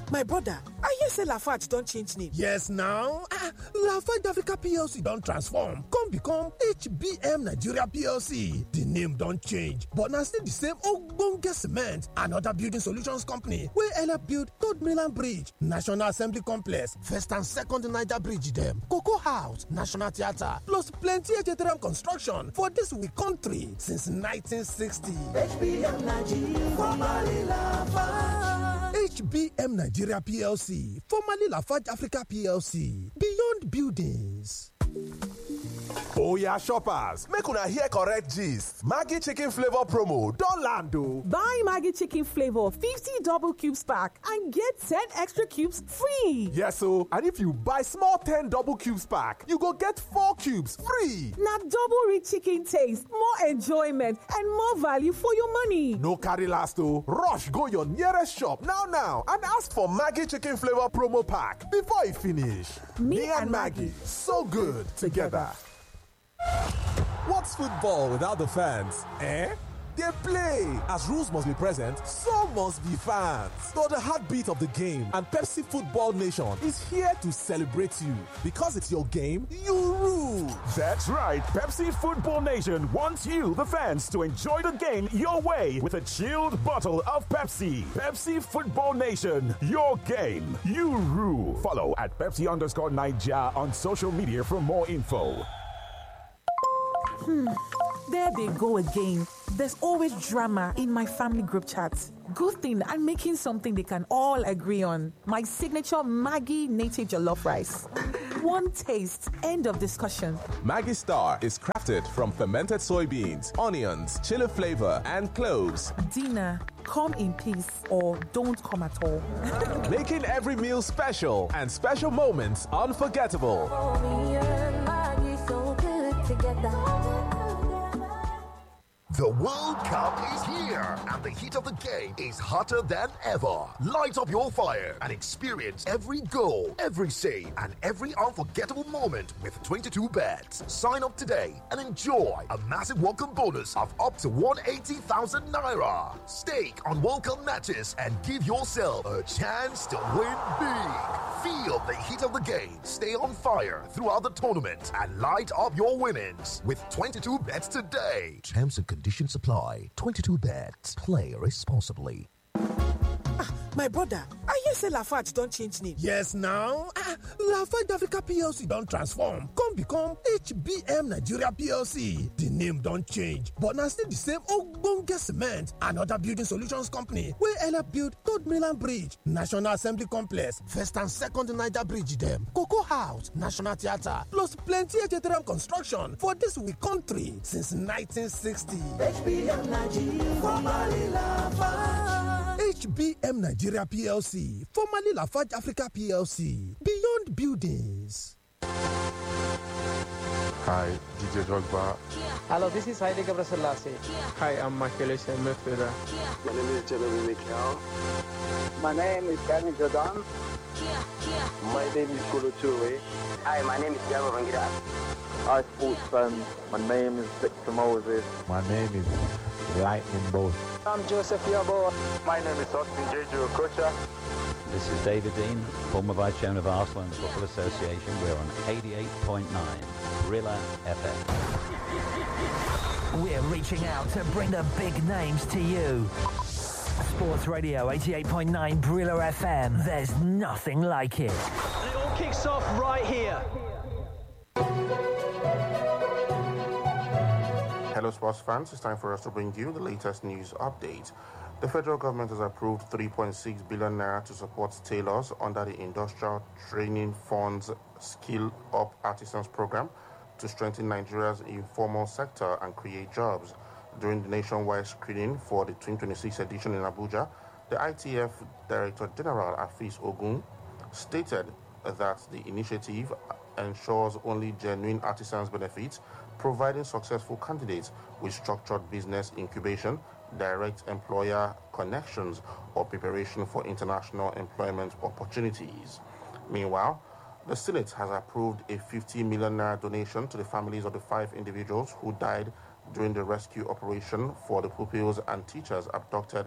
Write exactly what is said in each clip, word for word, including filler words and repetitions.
my brother, I hear say Lafarge don change name. Yes now, ah, Lafarge Africa P L C don transform come become H B M Nigeria P L C. The name don change but na still the same ogbonge cement and other building solutions company wey help build Third Mainland Bridge, National Assembly Complex, First and Second Niger Bridge dem, Cocoa House, National Theatre, plus plenty H T M construction for dis we country since nineteen sixty. H B M Nigeria, formerly Lafarge. H B M Nigeria P L C, formerly Lafarge Africa P L C, Beyond Buildings. Oya shoppers, make una hear correct gist. Maggi chicken flavor promo don land o. Buy Maggi chicken flavor fifty double cubes pack and get ten extra cubes free. Yes o, and if you buy small ten double cubes pack, you go get four cubes free. Na double rich chicken taste, more enjoyment and more value for your money. No carry last o, rush go your nearest shop now now and ask for Maggi chicken flavor promo pack before e finish. Me, Me and Maggi, so good together. What's football without the fans, eh? They play. As rules must be present, so must be fans. So the heartbeat of the game and Pepsi Football Nation is here to celebrate you. Because it's your game, you rule. That's right. Pepsi Football Nation wants you, the fans, to enjoy the game your way with a chilled bottle of Pepsi. Pepsi Football Nation, your game, you rule. Follow at Pepsi underscore Nigeria on social media for more info. Hmm. There they go again. There's always drama in my family group chats. Good thing I'm making something they can all agree on. My signature Maggi native jollof rice. One taste, end of discussion. Maggi Star is crafted from fermented soybeans, onions, chili flavor, and cloves. Dinner, come in peace or don't come at all. Making every meal special and special moments unforgettable. Oh, me and Maggie so good together. The World Cup is here, and the heat of the game is hotter than ever. Light up your fire and experience every goal, every save, and every unforgettable moment with twenty-two bets. Sign up today and enjoy a massive welcome bonus of up to one hundred eighty thousand naira. Stake on World Cup matches and give yourself a chance to win big. Feel the heat of the game. Stay on fire throughout the tournament and light up your winnings with twenty-two bets today. Terms and conditions apply. twenty-two bets. Play responsibly. Ah, my brother, I hear say Lafarge don change name. Yes now, ah, Lafarge Africa P L C don transform come become H B M Nigeria P L C. The name don change but na still the same ogbonge cement and other building solutions company wey help build Third Mainland Bridge, National Assembly Complex, First and Second Niger Bridge dem, Cocoa House, National Theatre, plus plenty H T M construction for dis we country since nineteen sixty. H B M Nigeria, formerly Lafarge. H B M Nigeria P L C, formerly Lafarge Africa P L C, Beyond Buildings. Hi, D J Drogba. Hello, this is Haile Gebrselassie. Hi, I'm Michael Essien, midfielder. My name is Jeremy Mikel. My name is Kevin Jordan. My name is Kolo Toure. Hi, my name is Diego Vangira. Hi, sports fans. My name is Victor Moses. My name is Lightning Bolt. I'm Joseph Yabo. My name is Austin Jeju Okocha. This is David Dean, former Vice Chairman of Arsenal and Football Association. We're on eighty-eight point nine Brilla F M. We're reaching out to bring the big names to you. Sports Radio eighty-eight point nine Brilla F M. There's nothing like it. And it all kicks off right here. Hello sports fans, it's time for us to bring you the latest news update. The federal government has approved three point six billion naira to support tailors under the Industrial Training Fund's Skill Up Artisans program to strengthen Nigeria's informal sector and create jobs. During the nationwide screening for the twenty twenty-six edition in Abuja, the I T F Director General Afeez Ogun stated that the initiative ensures only genuine artisans benefits, providing successful candidates with structured business incubation, direct employer connections, or preparation for international employment opportunities. Meanwhile, the Senate has approved a fifty million naira donation to the families of the five individuals who died during the rescue operation for the pupils and teachers abducted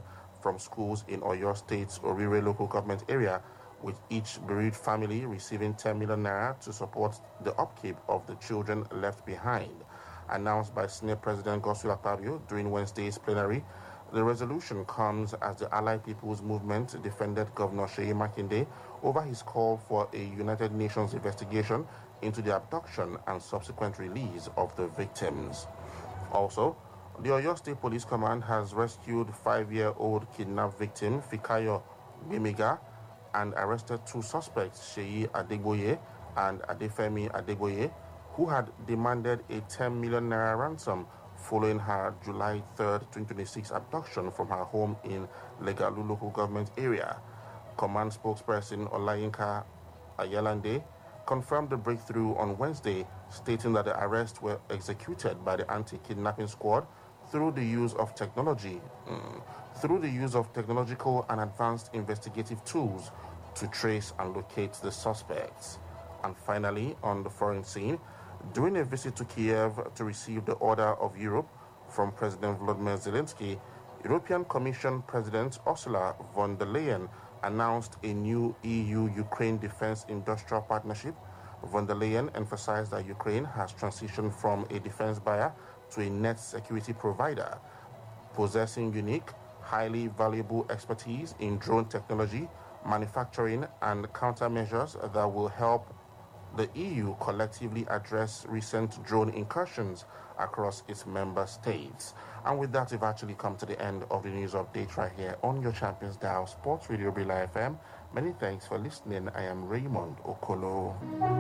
from schools in Oyo State's Orire local government area, with each bereaved family receiving ten million naira to support the upkeep of the children left behind. Announced by Senate President Godswill Akpabio during Wednesday's plenary, the resolution comes as the Allied People's Movement defended Governor Seyi Makinde over his call for a United Nations investigation into the abduction and subsequent release of the victims. Also, the Oyo State Police Command has rescued five-year-old kidnapped victim Fikayo Bimiga and arrested two suspects, Seyi Adegboye and Adefemi Adegboye, who had demanded a ten million naira ransom following her July third, twenty twenty-six abduction from her home in Legalu local government area. Command spokesperson Olayinka Ayalande confirmed the breakthrough on Wednesday, stating that the arrests were executed by the anti-kidnapping squad through the use of technology, mm, through the use of technological and advanced investigative tools to trace and locate the suspects. And finally, on the foreign scene, during a visit to Kiev to receive the Order of Europe from President Volodymyr Zelensky, European Commission President Ursula von der Leyen announced a new E U-Ukraine defense industrial partnership. Von der Leyen emphasized that Ukraine has transitioned from a defense buyer to a net security provider, possessing unique, highly valuable expertise in drone technology, manufacturing, and countermeasures that will help the E U collectively address recent drone incursions across its member states. And with that, we've actually come to the end of the news update right here on your Champions Dial Sports Radio Brilla F M. Many thanks for listening. I am Raymond Okolo.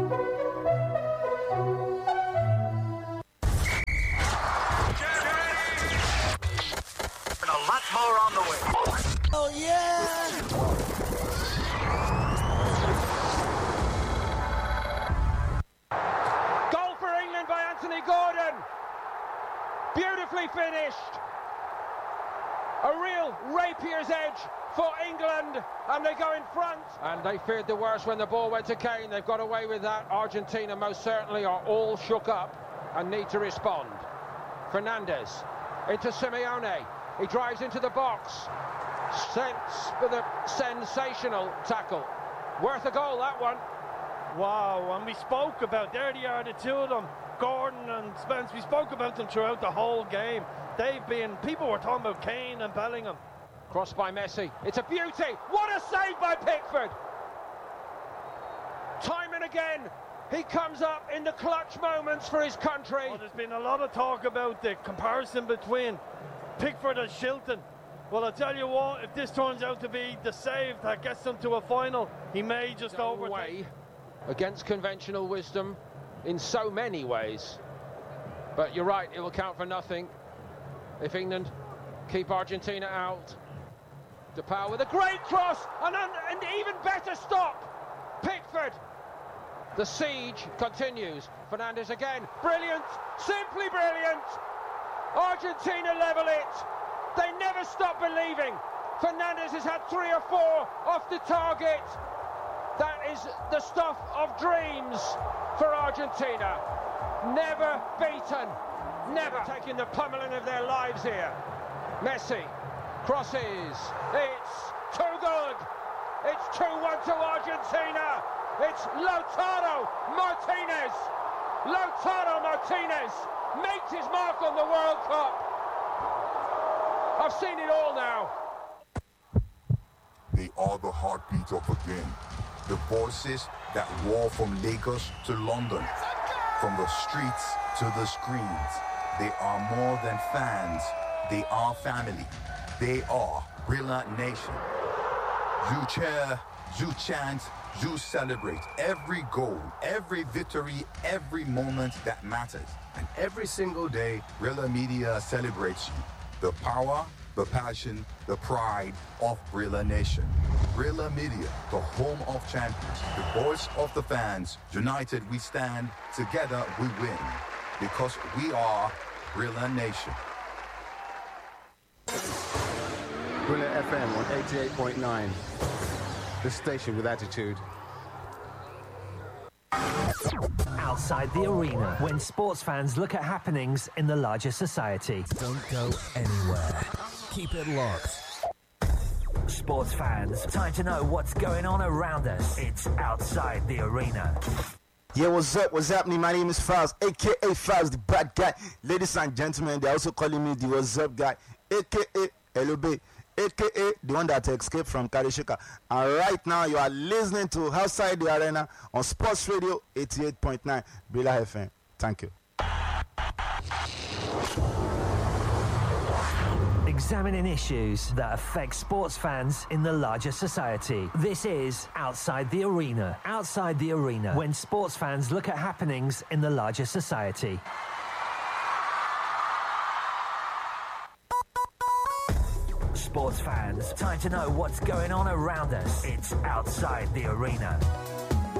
And a lot more on the way. Oh, yeah! Goal for England by Anthony Gordon. Beautifully finished. A real rapier's edge for England, and they go in front. And they feared the worst when the ball went to Kane. They've got away with that. Argentina most certainly are all shook up and need to respond. Fernandes into Simeone. He drives into the box. Sense with a sensational tackle. Worth a goal, that one. Wow, and we spoke about, there they are, the two of them, Gordon and Spence. We spoke about them throughout the whole game. They've been, people were talking about Kane and Bellingham. Crossed by Messi. It's a beauty. What a save by Pickford. Time and again, he comes up in the clutch moments for his country. Well, there's been a lot of talk about the comparison between Pickford and Shilton. Well, I'll tell you what, if this turns out to be the save that gets them to a final, he may just no overtake. Way against conventional wisdom in so many ways. But you're right, it will count for nothing if England keep Argentina out. DePaul with a great cross and an, an even better stop. Pickford. The siege continues. Fernandes again. Brilliant. Simply brilliant. Argentina level it. They never stop believing. Fernandes has had three or four off the target. That is the stuff of dreams for Argentina. Never beaten. Never taking the pummeling of their lives here. Messi crosses. It's too good. It's two one to Argentina. It's Lautaro Martinez. Lautaro Martinez makes his mark on the World Cup. I've seen it all now. They are the heartbeat of the game. The voices that roar from Lagos to London. From the streets to the screens. They are more than fans. They are family. They are Brilla Nation. You cheer, you chant, you celebrate every goal, every victory, every moment that matters. And every single day, Brilla Media celebrates you. The power, the passion, the pride of Brilla Nation. Brilla Media, the home of champions, the voice of the fans. United we stand, together we win. Because we are Brilla Nation. Brilla F M on eighty-eight point nine. The station with attitude. Outside the arena, when sports fans look at happenings in the larger society. Don't go anywhere. Keep it locked. Sports fans, time to know what's going on around us. It's Outside the Arena. Yeah, what's up? What's happening? My name is Faz, a k a. Faz, the bad guy. Ladies and gentlemen, they're also calling me the What's Up guy, a k a. L O B, a k a the one that escaped from Karishika. And right now, you are listening to Outside the Arena on Sports Radio eighty-eight point nine, Brilla F M. Thank you. Examining issues that affect sports fans in the larger society. This is Outside the Arena. Outside the Arena, when sports fans look at happenings in the larger society. Sports fans, time to know what's going on around us. It's Outside the Arena.